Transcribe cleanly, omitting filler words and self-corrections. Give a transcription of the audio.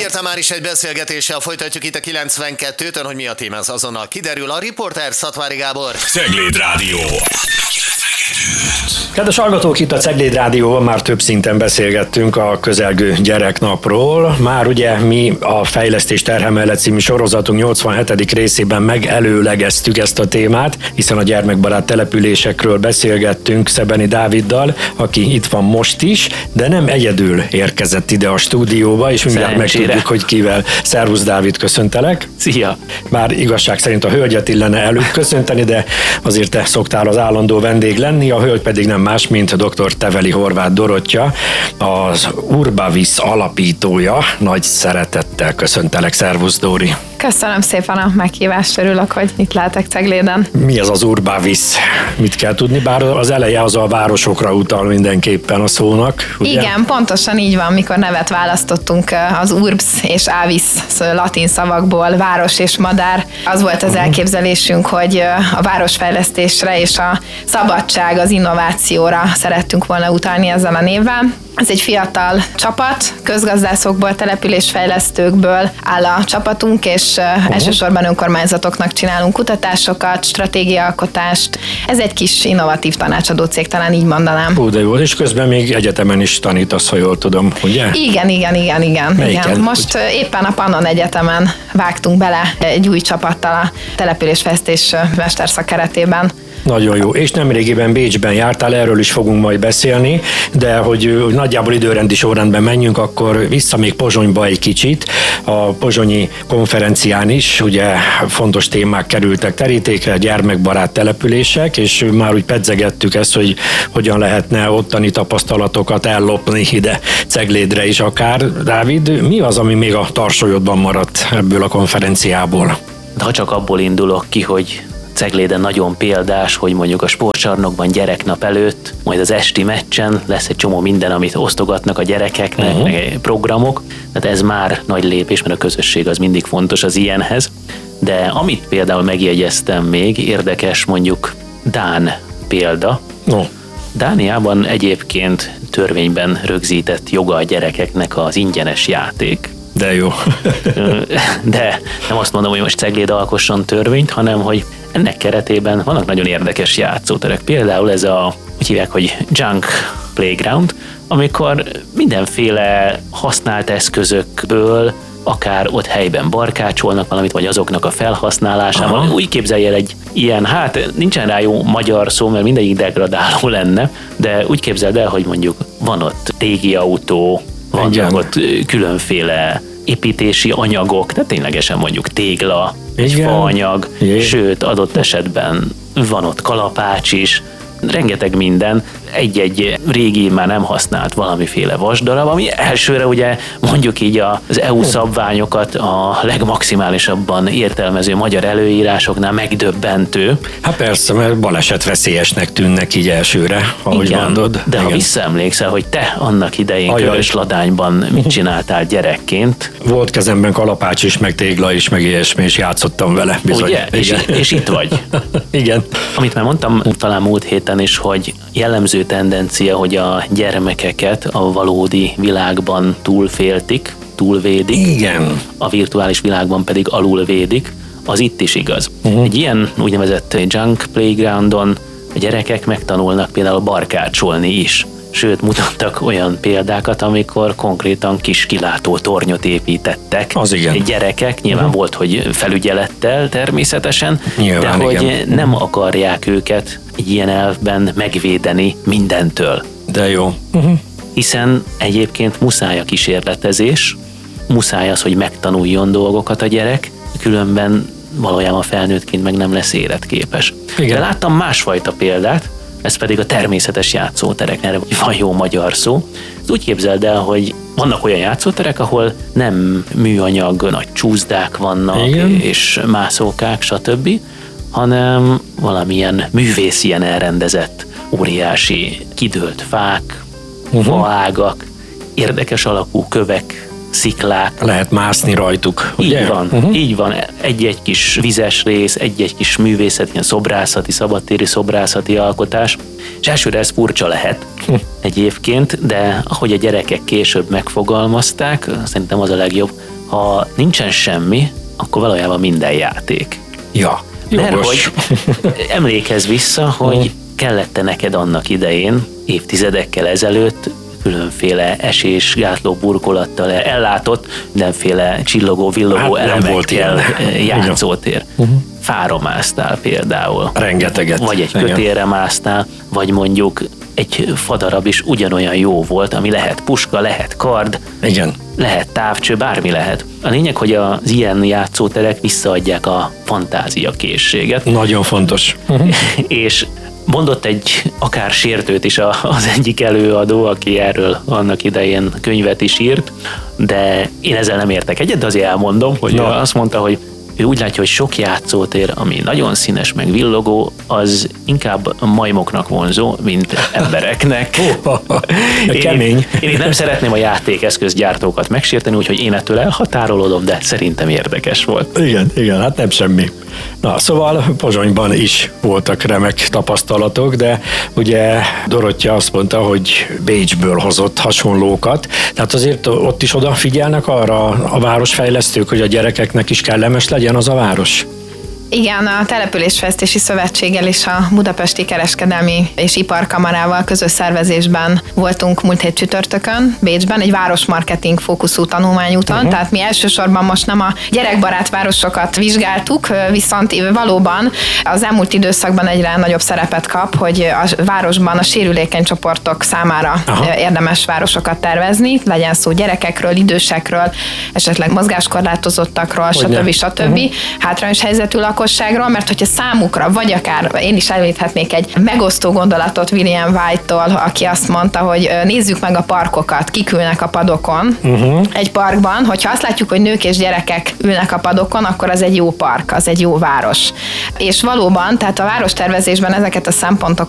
Ígértem már is egy beszélgetéssel, folytatjuk itt a 92-tön, hogy mi a téma, az azonnal kiderül. A riporter Szatmári Gábor. Cegléd Rádió. Kedves hallgatók, itt a Cegléd Rádióban már több szinten beszélgettünk a közelgő gyereknapról. Már ugye mi a Fejlesztés terhe mellett című sorozatunk 87. részében megelőlegeztük ezt a témát, hiszen a gyermekbarát településekről beszélgettünk Szebeni Dáviddal, aki itt van most is, de nem egyedül érkezett ide a stúdióba, és mindjárt megtudjuk, hogy kivel. Szervusz Dávid, köszöntelek. Szia! Bár igazság szerint a hölgyet illene előtt köszönteni, de azért te szoktál az állandó vendég lenni, a hölgy pedig nem más, mint dr. Teveli Horváth Dorottya, az Urbavis alapítója. Nagy szeretettel köszöntelek, szervusz Dóri! Köszönöm szépen a meghívást, örülök, hogy itt lehetek Cegléden. Mi az Urbavis? Mit kell tudni? Bár az eleje az a városokra utal mindenképpen a szónak, ugye? Igen, pontosan így van, mikor nevet választottunk az urbs és avis latin szavakból, város és madár. Az volt az elképzelésünk, hogy a városfejlesztésre és a szabadság, az innovációra szerettünk volna utalni ezzel a névvel. Ez egy fiatal csapat, közgazdászokból, településfejlesztőkből áll a csapatunk, és elsősorban önkormányzatoknak csinálunk kutatásokat, stratégiaalkotást. Ez egy kis innovatív tanácsadó cég, talán így mondanám. De jó, és közben még egyetemen is tanítasz, ha jól tudom, ugye? Igen. Most éppen a Pannon Egyetemen vágtunk bele egy új csapattal a településfejlesztés mesterszak keretében. Nagyon jó. És nemrégiben Bécsben jártál, erről is fogunk majd beszélni, de hogy nagyjából időrendi sorrendben menjünk, akkor vissza még Pozsonyba egy kicsit. A pozsonyi konferencián is ugye fontos témák kerültek terítékre, gyermekbarát települések, és már úgy pedzegettük ezt, hogy hogyan lehetne ottani tapasztalatokat ellopni ide Ceglédre is akár. Dávid, mi az, ami még a tarsolyodban maradt ebből a konferenciából? De ha csak abból indulok ki, hogy Cegléden nagyon példás, hogy mondjuk a sportcsarnokban gyereknap előtt, majd az esti meccsen lesz egy csomó minden, amit osztogatnak a gyerekeknek, meg programok. Tehát ez már nagy lépés, mert a közösség az mindig fontos az ilyenhez. De amit például megjegyeztem még, érdekes mondjuk dán példa. Dániában egyébként törvényben rögzített joga a gyerekeknek az ingyenes játék. De jó. De nem azt mondom, hogy most Cegléd alkosson törvényt, hanem hogy ennek keretében vannak nagyon érdekes játszóterek. Például ez úgy hívják, hogy junk playground, amikor mindenféle használt eszközökből akár ott helyben barkácsolnak valamit, vagy azoknak a felhasználásával. Úgy képzelj el egy ilyen, nincsen rá jó magyar szó, mert mindegyik degradáló lenne, de úgy képzeld el, hogy mondjuk van ott régi autó, vannak ott különféle építési anyagok, tehát ténylegesen mondjuk tégla, egy faanyag, sőt adott esetben van ott kalapács is, rengeteg minden, egy-egy régi, már nem használt valamiféle vasdarab, ami elsőre ugye mondjuk így az EU szabványokat a legmaximálisabban értelmező magyar előírásoknál megdöbbentő. Hát persze, mert balesetveszélyesnek tűnnek így elsőre, ahogy mondod. De ha visszaemlékszel, hogy te annak idején Körösladányban mit csináltál gyerekként. Volt kezemben kalapács is, meg tégla is, meg ilyesmi, és játszottam vele. Bizony. Ugye? És itt vagy. Igen. Amit már mondtam talán múlt héten is, hogy jellemző tendencia, hogy a gyermekeket a valódi világban túlvédik. Igen. A virtuális világban pedig alulvédik, az itt is igaz. Egy ilyen úgynevezett junk playgroundon a gyerekek megtanulnak például barkácsolni is. Sőt, mutattak olyan példákat, amikor konkrétan kis kilátó tornyot építettek. Az igen. Gyerekek, nyilván volt, hogy felügyelettel természetesen, nyilván, de hogy nem akarják őket egy ilyen elvben megvédeni mindentől. De jó. Hiszen egyébként muszáj a kísérletezés, muszáj az, hogy megtanuljon dolgokat a gyerek, különben valójában felnőttként meg nem lesz életképes. Igen. De láttam másfajta példát, ez pedig a természetes játszóterek, erre van jó magyar szó. Úgy képzeld el, hogy vannak olyan játszóterek, ahol nem műanyag, nagy csúszdák vannak, és mászókák, stb., hanem valamilyen művészien elrendezett, óriási kidőlt fák, faágak, érdekes alakú kövek, sziklák. Lehet mászni rajtuk, ugye? Így van, így van. Egy-egy kis vizes rész, egy-egy kis művészet, ilyen szobrászati, szabadtéri szobrászati alkotás. És elsőre ez furcsa lehet egyébként, de ahogy a gyerekek később megfogalmazták, szerintem az a legjobb, ha nincsen semmi, akkor valójában minden játék. Ja, Mert jogos. hogy emlékezz vissza, hogy kellett neked annak idején, évtizedekkel ezelőtt különféle esés, gátló burkolattal ellátott, mindenféle csillogó, villogó elemekkel játszótér. Fára másztál például. Rengeteget. Vagy egy Igen. kötélre másztál, vagy mondjuk egy fadarab is ugyanolyan jó volt, ami lehet puska, lehet kard, Igen. lehet távcső, bármi lehet. A lényeg, hogy az ilyen játszóterek visszaadják a fantázia készséget. Nagyon fontos. És mondott egy akár sértőt is az egyik előadó, aki erről annak idején könyvet is írt, de én ezzel nem értek egyet, de azért elmondom, hogy azt mondta, hogy ő úgy látja, hogy sok játszótér, ami nagyon színes, meg villogó, az inkább majmoknak vonzó, mint embereknek. Kemény. Én itt nem szeretném a játékeszközgyártókat megsérteni, úgyhogy én ettől elhatárolódom, de szerintem érdekes volt. Igen, hát nem semmi. Na, szóval Pozsonyban is voltak remek tapasztalatok, de ugye Dorottya azt mondta, hogy Bécsből hozott hasonlókat, tehát azért ott is odafigyelnek arra a városfejlesztők, hogy a gyerekeknek is kellemes legyen az a város. Igen, a Településfejlesztési Szövetséggel és a Budapesti Kereskedelmi és Iparkamarával közös szervezésben voltunk múlt hét csütörtökön Bécsben egy városmarketing fókuszú tanulmányúton, tehát mi elsősorban most nem a gyerekbarát városokat vizsgáltuk, viszont valóban az elmúlt időszakban egyre nagyobb szerepet kap, hogy a városban a sérülékeny csoportok számára érdemes városokat tervezni, legyen szó gyerekekről, idősekről, esetleg mozgáskorlátozottakról, stb. Hátrányos helyzetű lakosságról, mert hogyha számukra, vagy akár én is említhetnék egy megosztó gondolatot William White-tól, aki azt mondta, hogy nézzük meg a parkokat, kik ülnek a padokon egy parkban, hogyha azt látjuk, hogy nők és gyerekek ülnek a padokon, akkor az egy jó park, az egy jó város. És valóban, tehát a várostervezésben ezeket a szempontokat